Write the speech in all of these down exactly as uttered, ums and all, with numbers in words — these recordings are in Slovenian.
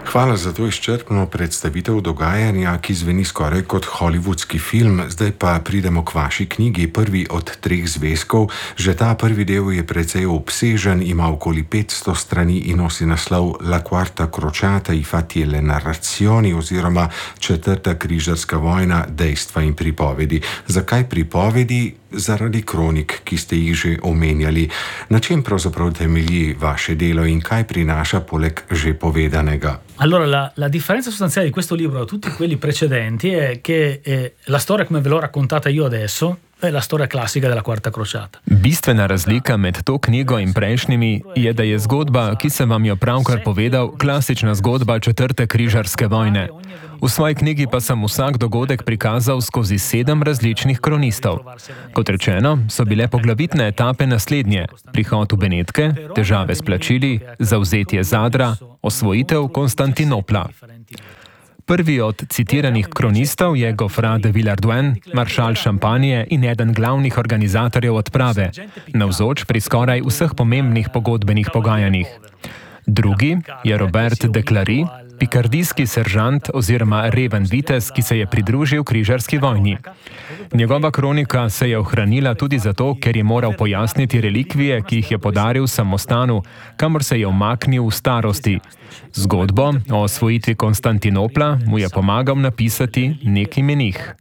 Hvala za to izčrpno predstavitev dogajanja, ki zveni skoraj kot hollywoodski film. Zdaj pa pridemo k vaši knjigi, prvi od treh zvezkov. Že ta prvi del je precej obsežen, ima okoli petsto strani in nosi naslov La quarta crociata, i fatti e le narrazioni oziroma četrta križarska vojna, dejstva in pripovedi. Zakaj pripovedi? Zaradi kronik, ki ste jih že omenjali. Na čem pravzaprav temelji vaše delo in kaj prinaša poleg že povedanega? Allora, la, la differenza sostanziale di questo libro da tutti quelli precedenti è che eh, la storia, come ve l'ho raccontata io adesso, è la storia classica della Quarta Crociata. Bistvena razlika med to knjigo in prejšnjimi je, da je zgodba, ki sem vam jo pravkar povedal, klasična zgodba četrte križarske vojne. V svoji knjigi pa sem vsak dogodek prikazal skozi sedem različnih kronistov. Kot rečeno, so bile poglavitne etape naslednje: prihod v Benetke, težave s plačili, zavzetje Zadra, osvojitev Konstantinopla. Prvi od citiranih kronistov je Geoffroy de Villehardouin, maršal Šampanije in eden glavnih organizatorjev odprave, navzoč pri skoraj vseh pomembnih pogodbenih pogajanjih. Drugi je Robert de Clari, pikardijski seržant oziroma reven vitez, ki se je pridružil križarski vojni. Njegova kronika se je ohranila tudi zato, ker je moral pojasniti relikvije, ki jih je podaril samostanu, kamor se je umaknil v starosti. Zgodbo o osvojitvi Konstantinopla mu je pomagal napisati neki menih.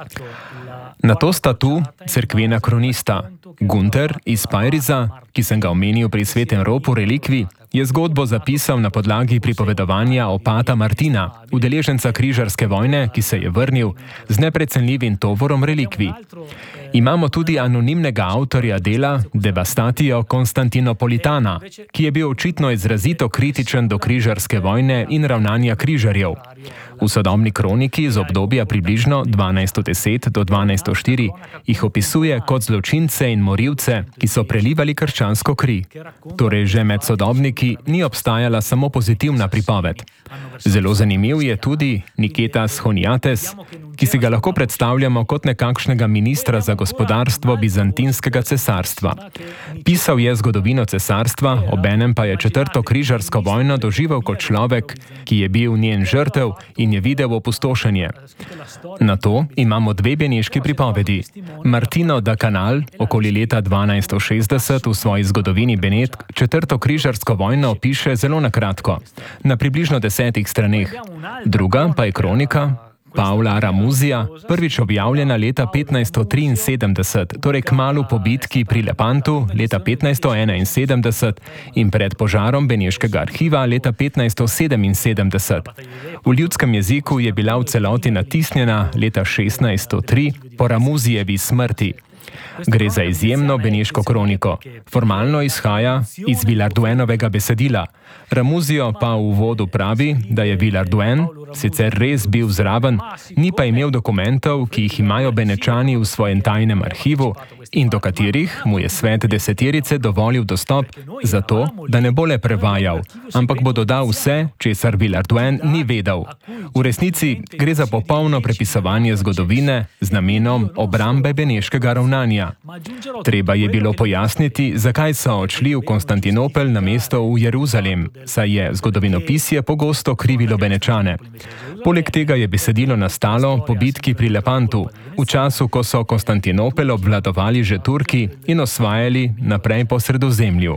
Nato sta tu cerkvena kronista. Gunter iz Pajriza, ki sem ga omenil pri Svetem ropu relikvij, je zgodbo zapisal na podlagi pripovedovanja opata Martina, udeleženca križarske vojne, ki se je vrnil z neprecenljivim tovorom relikvij. Imamo tudi anonimnega avtorja dela Devastatio Konstantinopolitana, ki je bil očitno izrazito kritičen do križarske vojne in ravnanja križarjev. V sodobni kroniki z obdobja približno dvanajsto deset do dvanajsto štiri jih opisuje kot zločince in morilce, ki so prelivali krščansko kri. Torej že med sodobniki ni obstajala samo pozitivna pripoved. Zelo zanimiv je tudi Niketas Honiates, ki si ga lahko predstavljamo kot nekakšnega ministra za gospodarstvo bizantinskega cesarstva. Pisal je zgodovino cesarstva, obenem pa je četrto križarsko vojno doživel kot človek, ki je bil njen žrtev in je videl opustošenje. Na to imamo dve beneški pripovedi. Martino da Canal okoli leta dvanajsto šestdeset v svoji zgodovini Benetk četrto križarsko vojno opiše zelo nakratko, na približno desetih straneh. Druga pa je kronika Pavla Ramuzija, prvič objavljena leta petnajsto triinsedemdeset, torej kmalu po bitki pri Lepantu leta petnajsto enainsedemdeset in pred požarom beneškega arhiva leta petnajsto sedeminsedemdeset. V ljudskem jeziku je bila v celoti natisnjena leta šestnajsto tri po Ramuzijevi smrti. Gre za izjemno beneško kroniko. Formalno izhaja iz Villehardouinovega besedila. Ramuzijo pa v uvodu pravi, da je Villehardouin sicer res bil zraven, ni pa imel dokumentov, ki jih imajo Benečani v svojem tajnem arhivu in do katerih mu je svet deseterice dovolil dostop, zato, da ne bo le prevajal, ampak bo dodal vse, česar Villehardouin ni vedel. V resnici gre za popolno prepisovanje zgodovine z namenom obrambe beneškega ravnanja. Treba je bilo pojasniti, zakaj so odšli v Konstantinopel namesto v Jeruzalem, saj je zgodovinopisje pogosto krivilo Benečane. Poleg tega je besedilo nastalo po bitki pri Lepantu, v času, ko so Konstantinopel obvladovali že Turki in osvajali naprej po Sredozemlju.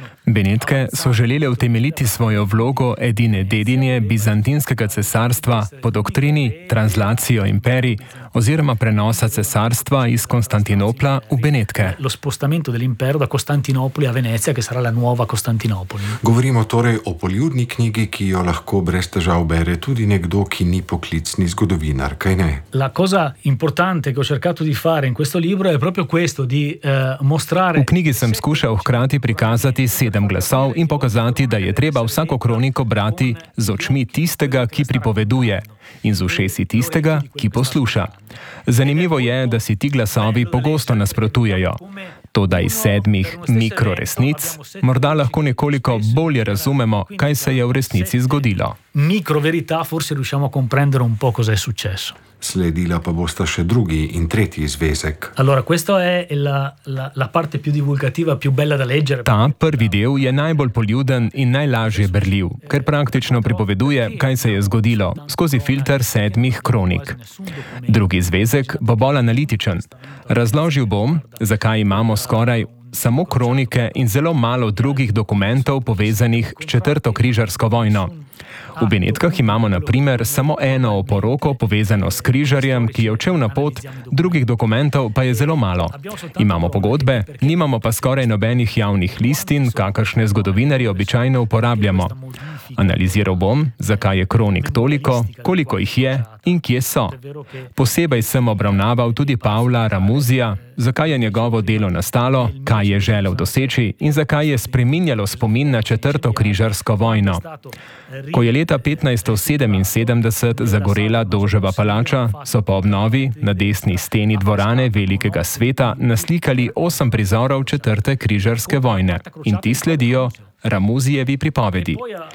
Benetke so želeli utemeljiti svojo vlogo edine dedinje bizantinskega cesarstva po doktrini translacijo imperij oziroma prenosa cesarstva iz Konstantinopla v Benetke. Lo spostamento dell'impero da Costantinopoli a Venezia, che sarà la nuova Costantinopoli. Govorimo torej o poljudni knjigi, ki jo lahko brez težav bere tudi nekdo, ki ni poklicni zgodovinar, kaj ne? La cosa importante che ho cercato di fare in questo libro è proprio questo, di eh, mostrare... V knjigi sem skušal hkrati prikazati sedem glasov in pokazati, da je treba vsako kroniko brati z očmi tistega, ki pripoveduje, in z ušesi tistega, ki posluša. Zanimivo je, da si ti glasovi pogosto nasprotujejo. Toda iz sedmih mikroresnic morda lahko nekoliko bolje razumemo, kaj se je v resnici zgodilo. Microverità forse riusciamo a comprendere un po' cosa è successo. Sledila pa bosta še drugi in tretji zvezek. Allora, questa è la, la, la parte più divulgativa, più bella da leggere. Ta prvi del je najbolj poljuden in najlažje berljiv, ker praktično pripoveduje, kaj se je zgodilo, skozi filter sedmih kronik. Drugi zvezek bo bolj analitičen. Razložil bom, zakaj imamo skoraj samo kronike in zelo malo drugih dokumentov povezanih s četrto križarsko vojno. V Benetkah imamo na primer samo eno oporoko povezano s križarjem, ki je odšel na pot, drugih dokumentov pa je zelo malo. Imamo pogodbe, nimamo pa skoraj nobenih javnih listin, kakršne zgodovinarji običajno uporabljamo. Analiziral bom, zakaj je kronik toliko, koliko jih je in kje so. Posebej sem obravnaval tudi Pavla Ramuzija, zakaj je njegovo delo nastalo, kaj je želel doseči in zakaj je spreminjalo spomin na četrto križarsko vojno. Ko je leta petnajststo sedeminsedemdeset zagorela Doževa palača, so po obnovi na desni steni dvorane Velikega sveta naslikali osem prizorov četrte križarske vojne in ti sledijo Ramuzijevi pripovedi.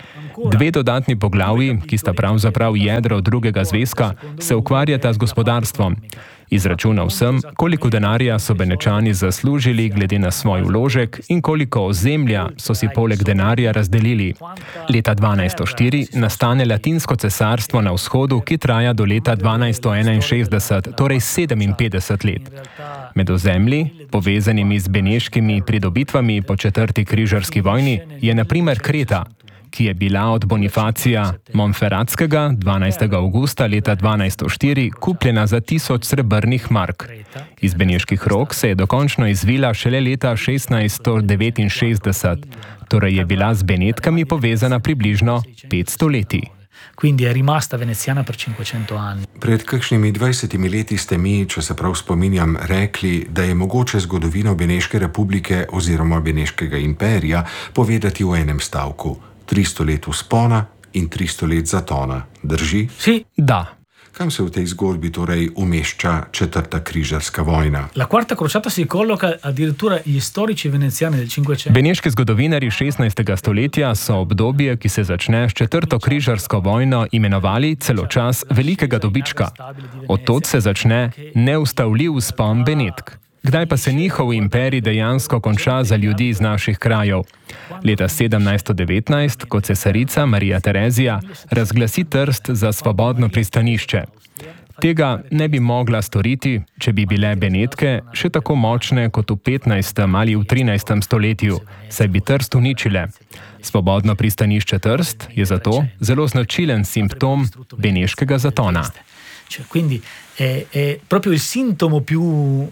Dve dodatni poglavji, ki sta pravzaprav jedro drugega zvezka, se ukvarjata z gospodarstvom. Izračunal sem, koliko denarja so Benečani zaslužili glede na svoj vložek in koliko ozemlja so si poleg denarja razdelili. Leta dvanajststo štiri nastane Latinsko cesarstvo na vzhodu, ki traja do leta dvanajststo enainšestdeset, torej sedeminpetdeset let. Med ozemlji, povezanimi z beneškimi pridobitvami po četrti križarski vojni, je na primer Kreta, ki je bila od Bonifacija Monferratskega dvanajstega avgusta leta dvanajststo štiri kupljena za tisoč srebrnih mark. Iz beneških rok se je dokončno izvila šele leta šestnajststo devetinšestdeset, torej je bila z Benetkami povezana približno petsto leti. Quindi è rimasta veneziana per cinquecento anni. Pred kakšnimi dvajsetimi leti ste mi, če se prav spominjam, rekli, da je mogoče zgodovino Beneške republike oziroma Beneškega imperija povedati v enem stavku. tristo let vzpona in tristo let zatona. Drži? Sì. Da. Kam se v tej zgodbi torej umešča četrta križarska vojna? La quarta crociata si colloca addirittura gli storici veneziani del Cinquecento. Beneški zgodovinarji šestnajstega stoletja so obdobje, ki se začne s četrto križarsko vojno, imenovali celo čas velikega dobička. Od tod se začne neustavljiv vzpon Benetk. Kdaj pa se njihov imperij dejansko konča za ljudi iz naših krajev? Leta sedemnajststo devetnajst, ko cesarica Marija Terezija razglasi Trst za svobodno pristanišče. Tega ne bi mogla storiti, če bi bile Benetke še tako močne kot v petnajstem ali v trinajstem stoletju, saj bi Trst uničile. Svobodno pristanišče Trst je zato zelo značilen simptom beneškega zatona. Quindi è, è proprio il sintomo più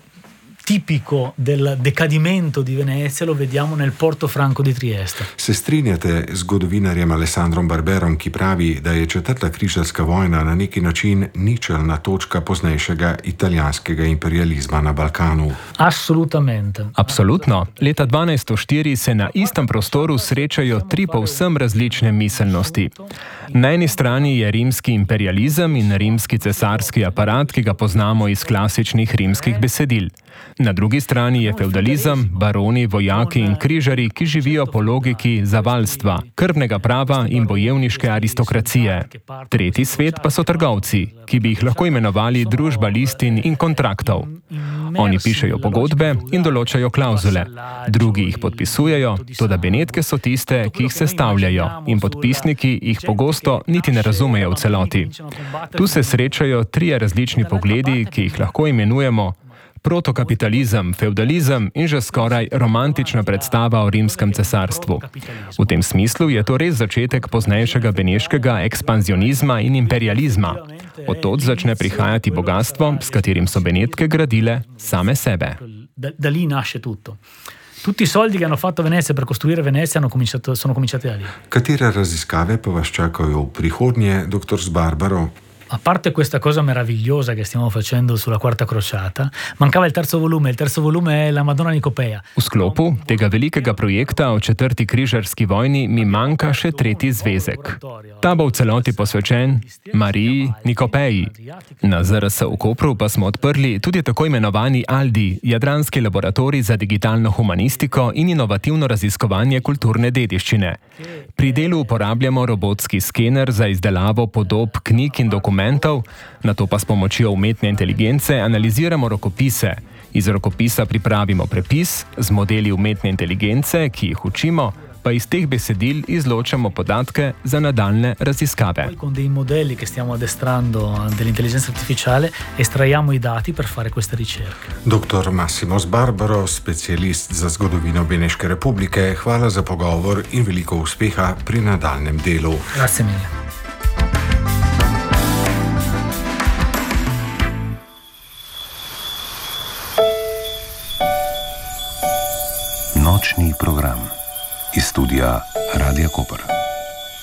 tipico del decadimento di Venezia, lo vediamo nel Porto Franco di Trieste. Se strinjate z zgodovinarjem Alessandrom Barberom, ki pravi, da je četrta križarska vojna na neki način ničelna točka poznejšega italijanskega imperializma na Balkanu? Assolutamente. Absolutno. Leta dvanajststo štiri se na istem prostoru srečajo tri povsem različne miselnosti. Na eni strani je rimski imperializem in rimski cesarski aparat, ki ga poznamo iz klasičnih rimskih besedil. Na drugi strani je feudalizem, baroni, vojaki in križari, ki živijo po logiki zavalstva, krvnega prava in bojevniške aristokracije. Tretji svet pa so trgovci, ki bi jih lahko imenovali družba listin in kontraktov. Oni pišejo pogodbe in določajo klauzule. Drugi jih podpisujejo, toda Benetke so tiste, ki jih sestavljajo in podpisniki jih pogosto niti ne razumejo v celoti. Tu se srečajo trije različni pogledi, ki jih lahko imenujemo protokapitalizem, feudalizem in že skoraj romantična predstava o rimskem cesarstvu. V tem smislu je to res začetek poznejšega beneškega ekspanzionizma in imperializma. Od tod začne prihajati bogatstvo, s katerim so Benetke gradile same sebe. Da, da lì nasce tutto. Tutti i soldi che hanno fatto Venezia per costruire Venezia hanno cominciato, sono cominciati da lì. Katere raziskave pa vas čakajo v prihodnje, doktor Sbarbaro? A parte questa cosa meravigliosa che stiamo facendo sulla quarta crociata, mancava il terzo volume. Il terzo volume è la Madonna Nicopea. V sklopu tega velikega projekta o četrti križarski vojni mi manjka še tretji zvezek. Ta bo v celoti posvečen Mariji Nikopeji. Na Z R S v Kopru pa smo odprli tudi tako imenovani ALDI, Jadranski laboratorij za digitalno humanistiko in inovativno raziskovanje kulturne dediščine. Pri delu uporabljamo robotski skener za izdelavo podob knjig in dokumentov dokumentov, nato pa s pomočjo umetne inteligence analiziramo rokopise. Iz rokopisa pripravimo prepis, z modeli umetne inteligence, ki jih učimo, pa iz teh besedil izločamo podatke za nadaljne raziskave. Con dei modelli che stiamo addestrando dell'intelligenza artificiale estraiamo i dati per fare queste ricerche. doktor Massimo Sbarbaro, specialist za zgodovino Beneške republike, hvala za pogovor in veliko uspeha pri nadaljnem delu. Grazie mille. Nočni program iz studia Radia Koper.